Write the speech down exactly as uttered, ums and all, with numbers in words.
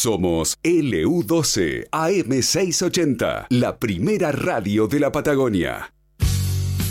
Somos L U doce A M seiscientos ochenta, la primera radio de la Patagonia.